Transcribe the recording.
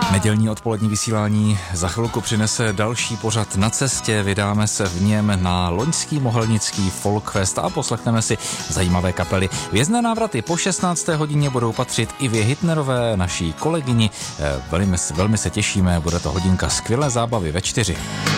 Nedělní odpolední vysílání za chvilku přinese další pořad Na cestě. Vydáme se v něm na loňský mohelnický Folkfest a poslechneme si zajímavé kapely. Vězné návraty po 16. hodině budou patřit i Hitnerové, naší kolegyni. Velmi se těšíme, bude to hodinka skvělé zábavy ve 4.